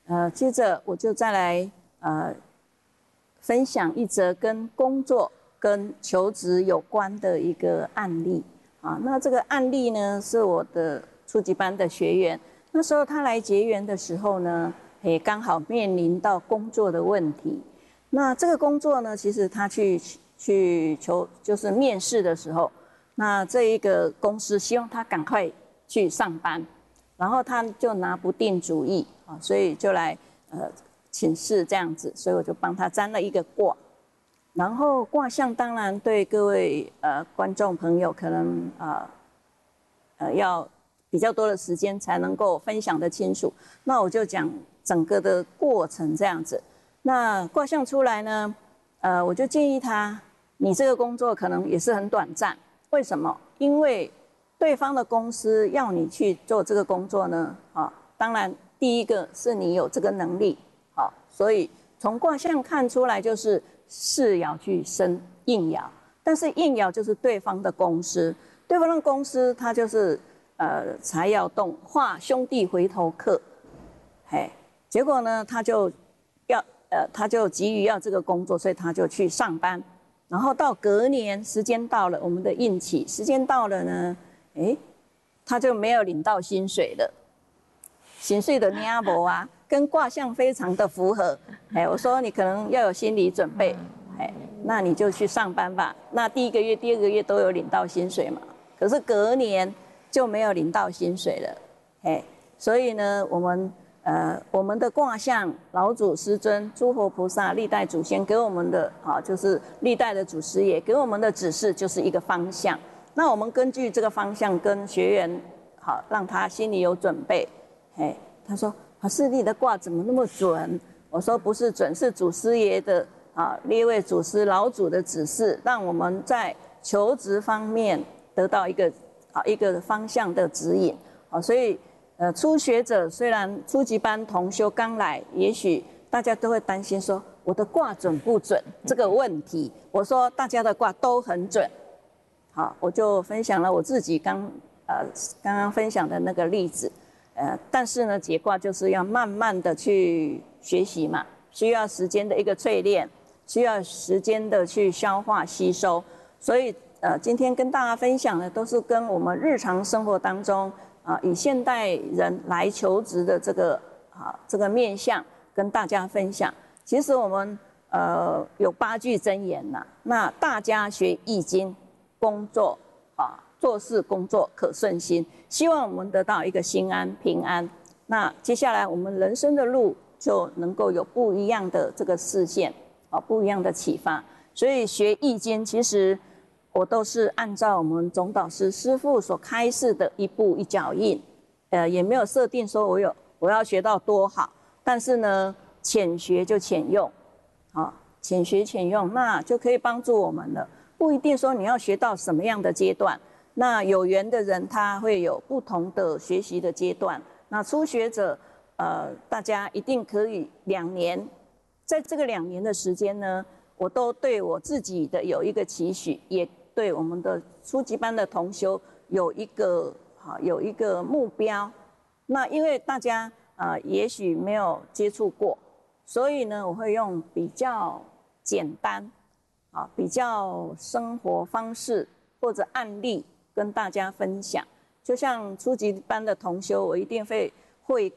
接着我就再来分享一则跟工作跟求职有关的一个案例啊。那这个案例呢，是我的初级班的学员，那时候他来结缘的时候呢，也刚好面临到工作的问题。那这个工作呢，其实他去就是面试的时候，那这一个公司希望他赶快去上班，然后他就拿不定主意啊，所以就来请示这样子，所以我就帮他占了一个卦。然后卦象当然对各位观众朋友可能要比较多的时间才能够分享得清楚，那我就讲整个的过程这样子。那卦象出来呢，我就建议他，你这个工作可能也是很短暂。为什么？因为对方的公司要你去做这个工作呢，当然第一个是你有这个能力，所以从卦象看出来就是势爻去生应爻，但是应爻就是对方的公司，对方的公司它就是财爻动化兄弟回头客，结果呢他就急于要这个工作，所以他就去上班。然后到隔年时间到了，我们的运气时间到了呢，他就没有领到薪水了，薪水的领无啊，跟卦象非常的符合。我说你可能要有心理准备，那你就去上班吧。那第一个月、第二个月都有领到薪水嘛，可是隔年就没有领到薪水了，所以呢，我们的卦象，老祖师尊、诸佛菩萨、历代祖先给我们的就是历代的祖师爷给我们的指示，就是一个方向。那我们根据这个方向跟学员让他心里有准备。他说：“老师，你的卦怎么那么准？”我说：“不是准，是祖师爷的列位祖师老祖的指示，让我们在求职方面得到一个方向的指引。”所以。初学者虽然初级班同修刚来，也许大家都会担心说我的卦准不准这个问题。我说大家的卦都很准。好，我就分享了我自己刚刚分享的那个例子。但是呢，解卦就是要慢慢的去学习嘛，需要时间的一个淬炼，需要时间的去消化吸收。所以今天跟大家分享的都是跟我们日常生活当中。以现代人来求职的这个面向跟大家分享。其实我们有8句真言呐，那大家学易经，工作做事工作可顺心，希望我们得到一个心安平安。那接下来我们人生的路就能够有不一样的这个视线，不一样的启发。所以学易经其实。我都是按照我们总导师师父所开示的一步一脚印，也没有设定说我要学到多好，但是呢，浅学就浅用，浅学浅用，那就可以帮助我们了。不一定说你要学到什么样的阶段，那有缘的人他会有不同的学习的阶段。那初学者，大家一定可以2年，在这个2年的时间呢，我都对我自己的有一个期许，也。对我们的初级班的同修有一个目标，那因为大家也许没有接触过，所以呢，我会用比较简单比较生活方式或者案例跟大家分享。就像初级班的同修，我一定会